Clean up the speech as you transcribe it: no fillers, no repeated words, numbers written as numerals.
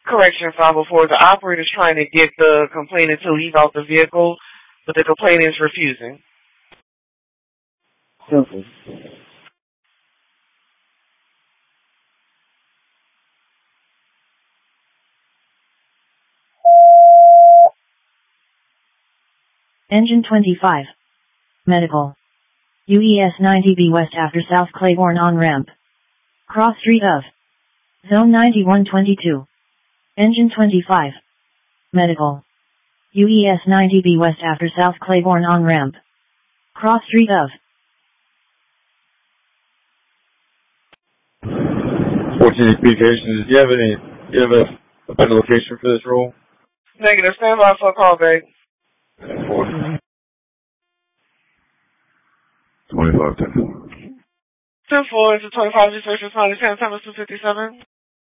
Correction 504. The operator is trying to get the complainant to leave out the vehicle, but the complainant is refusing. Simple. Engine 25. Medical. UES 90B West after South Claiborne on-ramp. Cross street of Zone 9122. Engine 25. Medical. UES 90B West after South Claiborne on-ramp. Cross street of 14 communications. Do you have a better location for this role? Negative. Stand by for a call back. 2510. 10-4 is the 25 G first responders, 10 times 257.